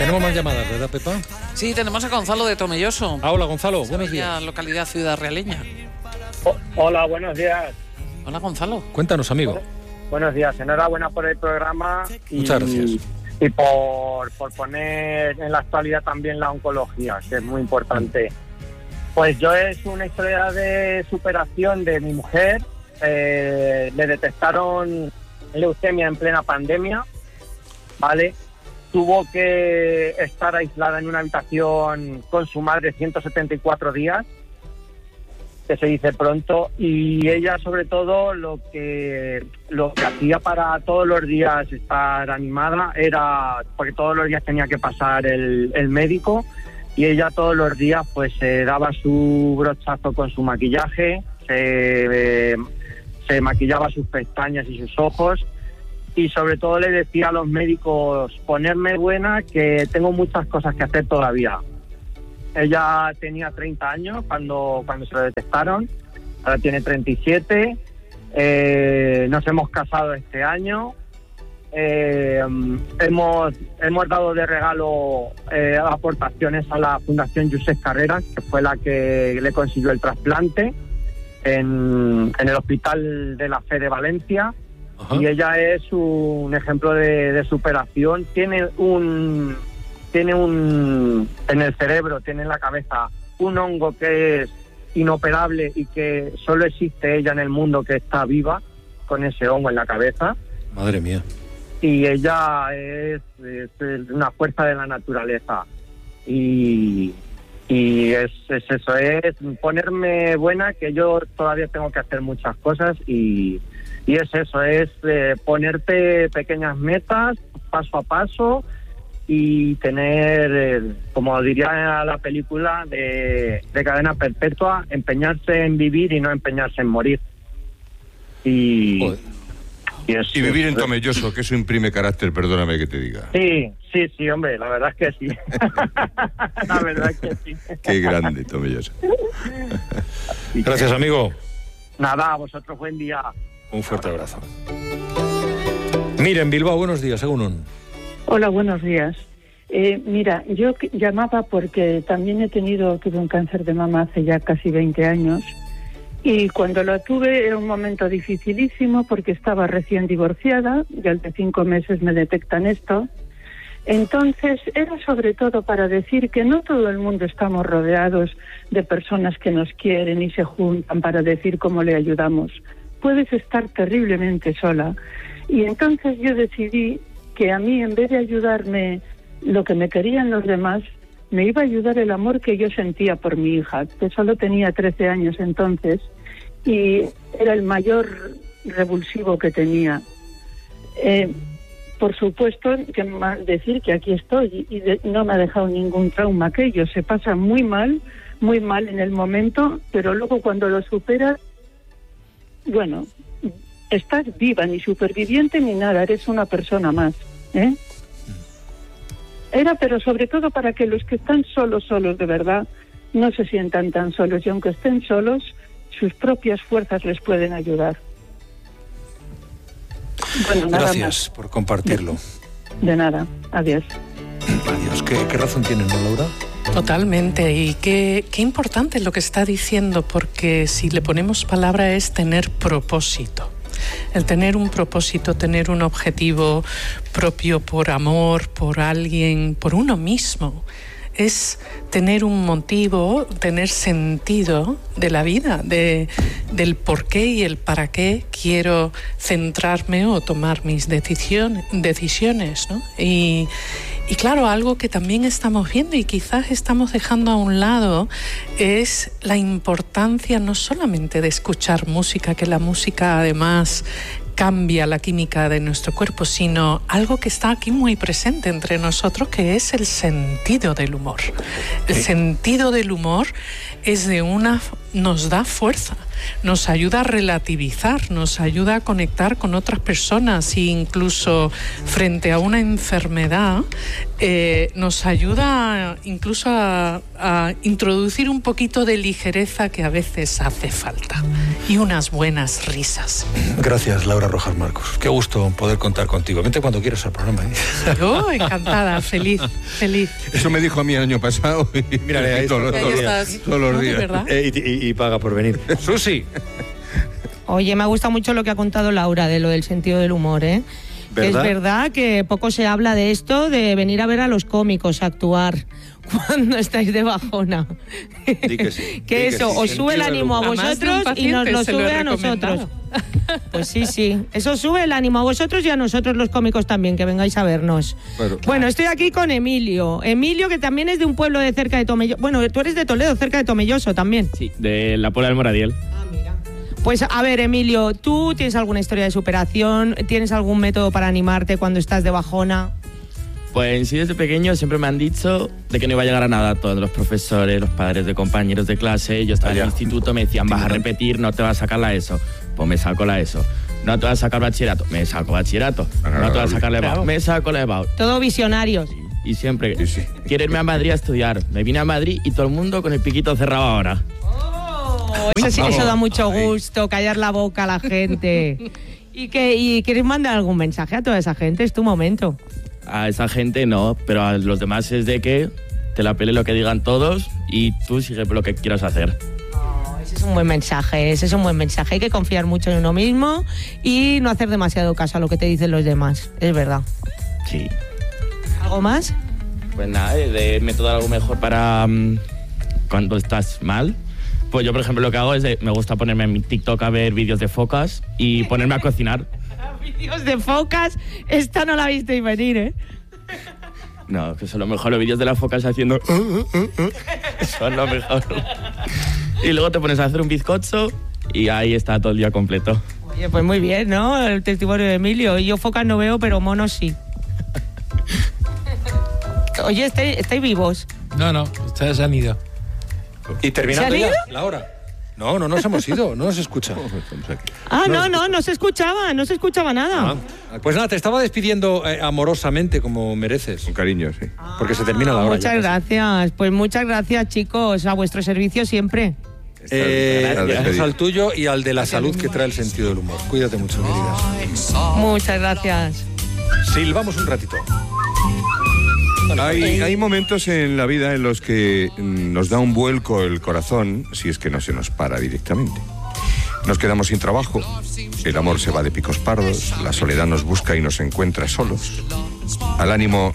Tenemos más llamadas, ¿verdad, Pepa? Sí, tenemos a Gonzalo de Tomelloso. Hola, Gonzalo, buenos días. Localidad Ciudad Realeña. Hola, buenos días. Hola, Gonzalo. Cuéntanos, amigo. Buenos días, enhorabuena por el programa. Muchas gracias. Y por poner en la actualidad también la oncología, que es muy importante. Pues yo es una historia de superación de mi mujer. Le detectaron leucemia en plena pandemia, ¿vale? Tuvo que estar aislada en una habitación con su madre 174 días, que se dice pronto, y ella sobre todo lo que hacía para todos los días estar animada era, porque todos los días tenía que pasar el médico, y ella todos los días pues se daba su brochazo con su maquillaje, se maquillaba sus pestañas y sus ojos, y sobre todo le decía a los médicos, ponerme buena, que tengo muchas cosas que hacer todavía. Ella tenía 30 años cuando se lo detectaron, ahora tiene 37, nos hemos casado este año, hemos dado de regalo aportaciones a la Fundación Josep Carreras, que fue la que le consiguió el trasplante en el Hospital de la Fe de Valencia. Ajá. Y ella es un ejemplo de superación. Tiene un en el cerebro, tiene en la cabeza un hongo que es inoperable y que solo existe ella en el mundo, que está viva con ese hongo en la cabeza. Madre mía. Y ella es una fuerza de la naturaleza. Y es eso, es ponerme buena, que yo todavía tengo que hacer muchas cosas, y es eso, es ponerte pequeñas metas paso a paso y tener, como diría la película de Cadena Perpetua, empeñarse en vivir y no empeñarse en morir. Y vivir en Tomelloso, que eso imprime carácter, perdóname que te diga. Sí, hombre, la verdad es que sí. La verdad es que sí. Qué grande, Tomelloso. Gracias, amigo. Nada, a vosotros buen día. Un fuerte abrazo. Mira, en Bilbao, buenos días, Egunon. Hola, buenos días. Mira, yo llamaba porque también tuve un cáncer de mama hace ya casi 20 años, y cuando lo tuve era un momento dificilísimo porque estaba recién divorciada y al de 5 meses me detectan esto. Entonces era sobre todo para decir que no todo el mundo estamos rodeados de personas que nos quieren y se juntan para decir cómo le ayudamos. Puedes estar terriblemente sola. Y entonces yo decidí que a mí, en vez de ayudarme lo que me querían los demás, me iba a ayudar el amor que yo sentía por mi hija, que solo tenía 13 años entonces, y era el mayor revulsivo que tenía. Por supuesto, que decir que aquí estoy y no me ha dejado ningún trauma aquello. Se pasa muy mal en el momento, pero luego cuando lo superas, bueno, estás viva, ni superviviente ni nada, eres una persona más, ¿eh? Era, pero sobre todo para que los que están solos de verdad, no se sientan tan solos, y aunque estén solos, sus propias fuerzas les pueden ayudar. Bueno, nada Gracias más. por compartirlo. De nada, adiós. Adiós. ¿Qué razón tienen, no, Laura? Totalmente, y qué importante es lo que está diciendo, porque si le ponemos palabra es tener propósito. El tener un propósito, tener un objetivo propio por amor, por alguien, por uno mismo, es tener un motivo, tener sentido de la vida, del por qué y el para qué quiero centrarme o tomar mis decisiones, ¿no? Y claro, algo que también estamos viendo y quizás estamos dejando a un lado es la importancia no solamente de escuchar música, que la música además cambia la química de nuestro cuerpo, sino algo que está aquí muy presente entre nosotros, que es el sentido del humor. El sentido del humor es de una nos da fuerza, nos ayuda a relativizar, nos ayuda a conectar con otras personas e incluso frente a una enfermedad nos ayuda incluso a introducir un poquito de ligereza que a veces hace falta y unas buenas risas. Gracias, Laura Rojas Marcos. Qué gusto poder contar contigo. Vente cuando quieras al programa. Yo encantada, feliz. Eso me dijo a mí el año pasado. Y mírale, ahí todos los días. ¿Verdad? Y paga por venir. Susi. Oye, me ha gustado mucho lo que ha contado Laura de lo del sentido del humor, ¿eh? ¿Verdad? Es verdad que poco se habla de esto, de venir a ver a los cómicos actuar cuando estáis de bajona. Di que sí. Que eso, os sube el ánimo a vosotros y nos lo sube a nosotros. Pues sí. Eso sube el ánimo a vosotros y a nosotros los cómicos también, que vengáis a vernos. Bueno, estoy aquí con Emilio. Emilio, que también es de un pueblo de cerca de Tomelloso. Bueno, tú eres de Toledo, cerca de Tomelloso también. Sí, de la Puebla del Moradiel. Pues a ver, Emilio, ¿tú tienes alguna historia de superación? ¿Tienes algún método para animarte cuando estás de bajona? Pues en sí, desde pequeño siempre me han dicho de que no iba a llegar a nada. Todos los profesores, los padres de compañeros de clase. Yo estaba en el instituto, me decían, vas a repetir, no te vas a sacar la ESO. Pues me saco la ESO. No te vas a sacar bachillerato, me saco bachillerato. No te vas a sacar la EBAU, me saco la EBAU. Todo visionarios. Y siempre, quiero irme a Madrid a estudiar. Me vine a Madrid y todo el mundo con el piquito cerrado ahora. Eso da mucho gusto, callar la boca a la gente. ¿Y quieres mandar algún mensaje a toda esa gente? Es tu momento. A esa gente no, pero a los demás es de que te la pele lo que digan todos y tú sigue lo que quieras hacer. Ese es un buen mensaje, Hay que confiar mucho en uno mismo y no hacer demasiado caso a lo que te dicen los demás. Es verdad. Sí. ¿Algo más? Pues nada, de método algo mejor para cuando estás mal. Pues yo, por ejemplo, lo que hago es me gusta ponerme en mi TikTok a ver vídeos de focas y ponerme a cocinar. ¿Vídeos de focas? Esta no la visteis venir, ¿eh? No, que son lo mejor los vídeos de las focas haciendo... son lo mejor. Y luego te pones a hacer un bizcocho y ahí está todo el día completo. Oye, pues muy bien, ¿no? El testimonio de Emilio. Yo focas no veo, pero monos sí. Oye, ¿estáis vivos? No, ustedes se han ido. ¿Y terminando ya la hora? No nos hemos ido, no nos escucha. No se escuchaba nada. Pues nada, te estaba despidiendo amorosamente, como mereces. Con cariño, sí. Porque se termina la hora. Muchas gracias. Pues muchas gracias, chicos. A vuestro servicio siempre. Gracias al tuyo y al de la salud que trae el sentido del humor. Cuídate mucho, queridas. Muchas gracias. Silbamos un ratito. Hay momentos en la vida en los que nos da un vuelco el corazón, si es que no se nos para directamente. Nos quedamos sin trabajo, el amor se va de picos pardos, la soledad nos busca y nos encuentra solos. Al ánimo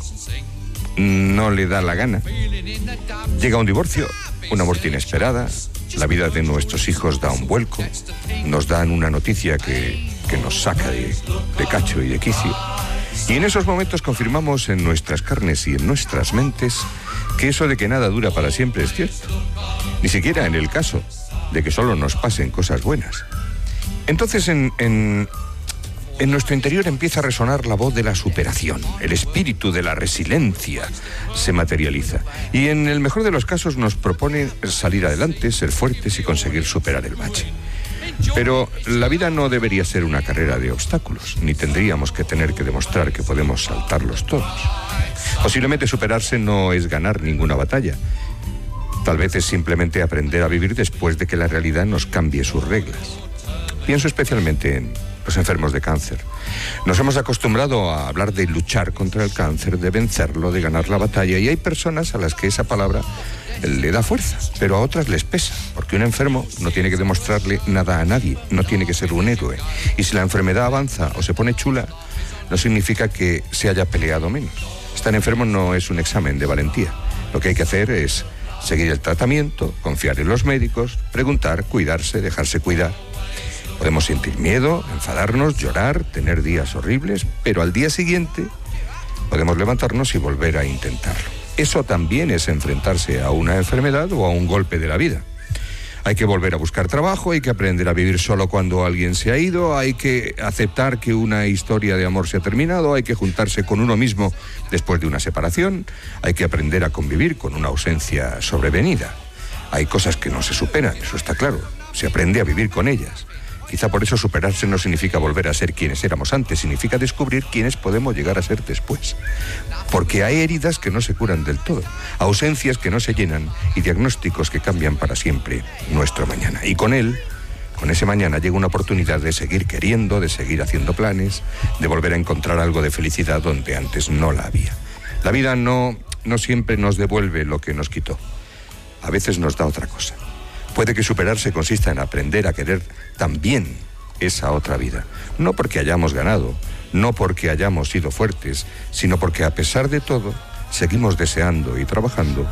no le da la gana. Llega un divorcio, una muerte inesperada, la vida de nuestros hijos da un vuelco, nos dan una noticia que nos saca de cacho y de quicio. Y en esos momentos confirmamos en nuestras carnes y en nuestras mentes que eso de que nada dura para siempre es cierto. Ni siquiera en el caso de que solo nos pasen cosas buenas. Entonces en nuestro interior empieza a resonar la voz de la superación. El espíritu de la resiliencia se materializa. Y en el mejor de los casos nos propone salir adelante, ser fuertes y conseguir superar el bache. Pero la vida no debería ser una carrera de obstáculos, ni tendríamos que tener que demostrar que podemos saltarlos todos. Posiblemente superarse no es ganar ninguna batalla. Tal vez es simplemente aprender a vivir después de que la realidad nos cambie sus reglas. Pienso especialmente en los enfermos de cáncer. Nos hemos acostumbrado a hablar de luchar contra el cáncer, de vencerlo, de ganar la batalla, y hay personas a las que esa palabra le da fuerza, pero a otras les pesa, porque un enfermo no tiene que demostrarle nada a nadie, no tiene que ser un héroe. Y si la enfermedad avanza o se pone chula, no significa que se haya peleado menos. Estar enfermo no es un examen de valentía. Lo que hay que hacer es seguir el tratamiento, confiar en los médicos, preguntar, cuidarse, dejarse cuidar. Podemos sentir miedo, enfadarnos, llorar, tener días horribles, pero al día siguiente podemos levantarnos y volver a intentarlo. Eso también es enfrentarse a una enfermedad o a un golpe de la vida. Hay que volver a buscar trabajo, hay que aprender a vivir solo cuando alguien se ha ido, hay que aceptar que una historia de amor se ha terminado, hay que juntarse con uno mismo después de una separación, hay que aprender a convivir con una ausencia sobrevenida. Hay cosas que no se superan, eso está claro. Se aprende a vivir con ellas. Quizá por eso superarse no significa volver a ser quienes éramos antes, significa descubrir quiénes podemos llegar a ser después. Porque hay heridas que no se curan del todo, ausencias que no se llenan y diagnósticos que cambian para siempre nuestro mañana. Y con ese mañana llega una oportunidad de seguir queriendo, de seguir haciendo planes, de volver a encontrar algo de felicidad donde antes no la había. La vida no siempre nos devuelve lo que nos quitó. A veces nos da otra cosa. Puede que superarse consista en aprender a querer también esa otra vida. No porque hayamos ganado, no porque hayamos sido fuertes, sino porque a pesar de todo, seguimos deseando y trabajando